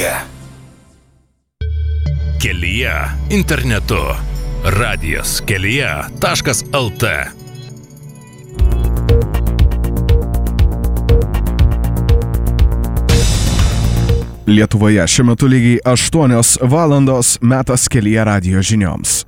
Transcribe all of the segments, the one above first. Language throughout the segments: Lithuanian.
kelyje. Kelyje internetu. Radijas kelyje.lt. Lietuvoje šiuo metu lygiai 8 valandos, metas Kelyje radijo žinioms.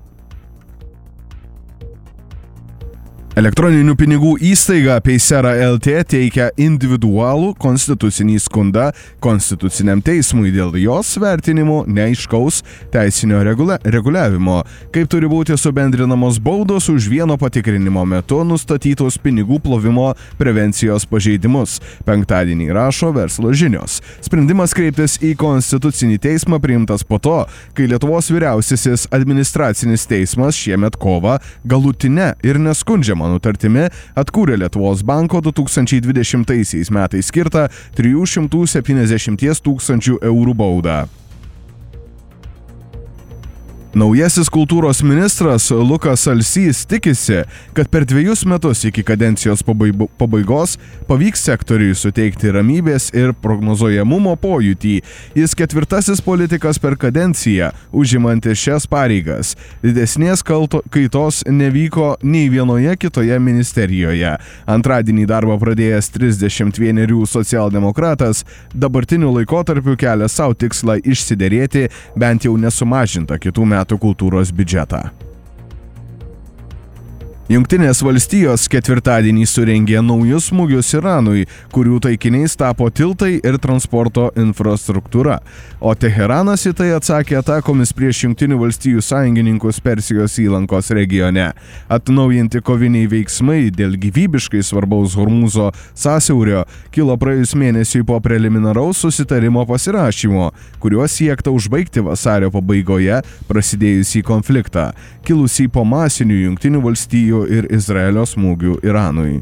Elektroninių pinigų įstaiga Paysera LT teikia individualų konstitucinį skundą Konstituciniam teismui dėl jos vertinimo neaiškaus teisinio reguliavimo, kaip turi būti subendrinamos baudos už vieno patikrinimo metu nustatytos pinigų plovimo prevencijos pažeidimus. Penktadienį rašo Verslo žinios. Sprendimas kreiptis į Konstitucinį teismą priimtas po to, kai Lietuvos vyriausiasis administracinis teismas šiemet kovą galutinę ir neskundžiamą nutartimi atkūrė Lietuvos banko 2020 metais skirtą 370 000 eurų baudą. Naujasis kultūros ministras Lukas Alsys tikisi, kad per 2 metus iki kadencijos pabaigos pavyks sektoriui suteikti ramybės ir prognozuojamumo pojūtį. Jis 4. politikas per kadenciją, užimantis šias pareigas. Didesnės kaitos nevyko nei vienoje kitoje ministerijoje. Antradienį darbą pradėjęs 31 socialdemokratas dabartiniu laikotarpiu kelia savo tikslą išsiderėti bent jau nesumažintą kitų metų kultūros biudžetą. Jungtinės valstijos ketvirtadienį surengė naujus smūgius Iranui, kurių taikiniais tapo tiltai ir transporto infrastruktūra, o Teheranas į tai atsakė atakomis prieš Jungtinių valstijų sąjungininkus Persijos įlankos regione. Atnaujinti koviniai veiksmai dėl gyvybiškai svarbaus Hormūzo sąsiaurio kilo praėjus mėnesiui po preliminaraus susitarimo pasirašymo, kuriuo siekta užbaigti vasario pabaigoje prasidėjusį konfliktą, kilusį po masinių Jungtinių valstijų ir Izraelio smūgių Iranui.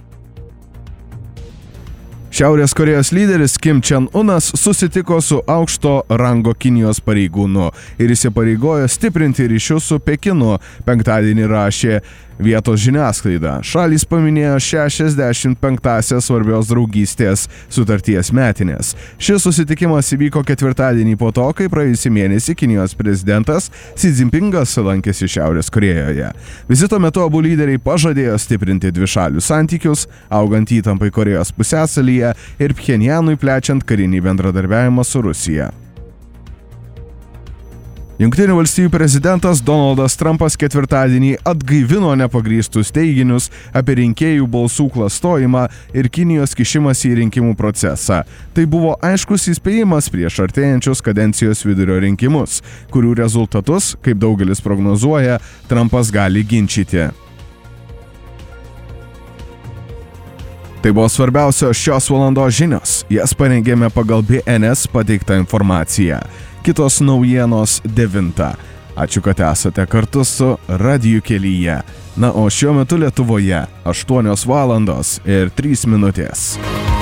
Šiaurės Korėjos lyderis Kim Chen-unas susitiko su aukšto rango Kinijos pareigūnu ir įsipareigojo stiprinti ryšius su Pekinu, penktadienį rašė vietos žiniasklaida. Šalys paminėjo 65-asias svarbios draugystės sutarties metinės. Šis susitikimas įvyko ketvirtadienį po to, kai praėjusį mėnesį Kinijos prezidentas Xi Jinpingas lankėsi Šiaurės Korėjoje. Vizito metu abu lyderiai pažadėjo stiprinti dvišalius santykius, augant įtampai Korėjos pusiasalyje ir Pchenjanui plečiant karinį bendradarbiavimą su Rusija. Jungtinių valstijų prezidentas Donaldas Trumpas ketvirtadienį atgaivino nepagrįstus teiginius apie rinkėjų balsų klastojimą ir Kinijos kišimąsi į rinkimų procesą. Tai buvo aiškus įspėjimas prieš artėjančius kadencijos vidurio rinkimus, kurių rezultatus, kaip daugelis prognozuoja, Trumpas gali ginčyti. Tai buvo svarbiausios šios valandos žinios. Jas parengėme pagal BNS pateiktą informaciją. Kitos naujienos 9. Ačiū, kad esate kartu su Radiju kelyje. Na, o šiuo metu Lietuvoje 8 valandos ir 3 minutės.